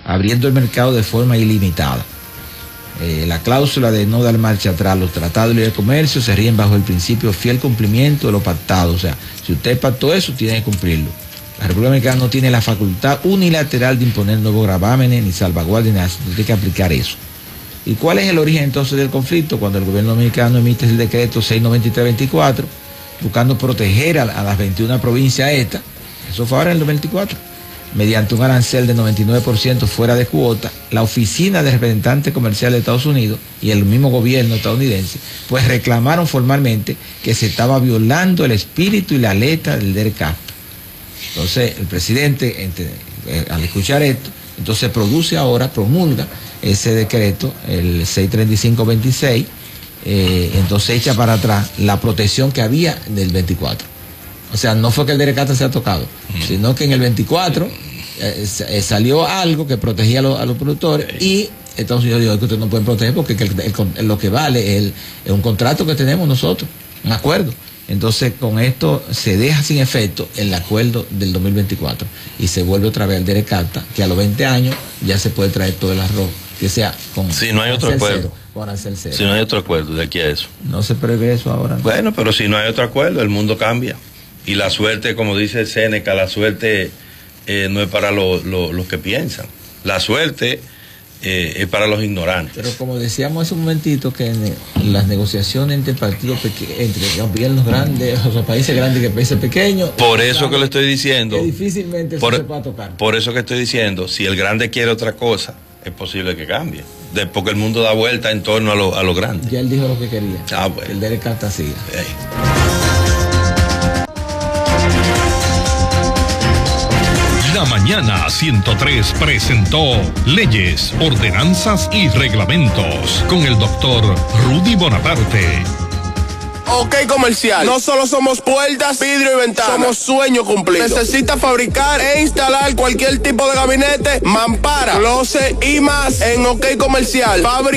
abriendo el mercado de forma ilimitada. La cláusula de no dar marcha atrás, los tratados de libre comercio se rigen bajo el principio fiel cumplimiento de lo pactado. O sea, si usted pactó eso, tiene que cumplirlo. La República Dominicana no tiene la facultad unilateral de imponer nuevos gravámenes ni salvaguardias, nada, tiene que aplicar eso. ¿Y cuál es el origen entonces del conflicto? Cuando el gobierno dominicano emite el decreto 693-24, buscando proteger a las 21 provincias estas, eso fue ahora en el 2024, mediante un arancel de 99% fuera de cuota, la oficina de representante comercial de Estados Unidos y el mismo gobierno estadounidense, pues reclamaron formalmente que se estaba violando el espíritu y la letra del DERCAP. Entonces, el presidente, al escuchar esto, entonces promulga ese decreto, el 635-26, entonces echa para atrás la protección que había del 24. O sea, no fue que el DERCAP se ha tocado, sino que en el 24 salió algo que protegía a los productores y Estados Unidos dijo que ustedes no pueden proteger porque lo que vale es un contrato que tenemos nosotros, un acuerdo. Entonces, con esto se deja sin efecto el acuerdo del 2024 y se vuelve otra vez al DERCAP, que a los 20 años ya se puede traer todo el arroz, que sea con si no hay otro acuerdo. Cero. Si no hay otro acuerdo de aquí a eso. No se prevé eso ahora. ¿No? Bueno, pero si no hay otro acuerdo, el mundo cambia. Y la suerte, como dice Séneca, la suerte no es para los que piensan. La suerte es para los ignorantes. Pero como decíamos hace un momentito, que en las negociaciones entre partidos entre gobiernos grandes, o sea, países grandes y países pequeños. Por eso que le estoy diciendo. Que difícilmente eso se pueda tocar. Por eso que estoy diciendo, si el grande quiere otra cosa, es posible que cambie. Porque el mundo da vuelta en torno a lo grande. Ya él dijo lo que quería. Bueno. Que el DERCAP siga. La Mañana 103 presentó Leyes, Ordenanzas y Reglamentos con el doctor Rudy Bonaparte. OK Comercial. No solo somos puertas, vidrio y ventanas. Somos sueño cumplido. Necesita fabricar e instalar cualquier tipo de gabinete, mampara, closet y más en OK Comercial.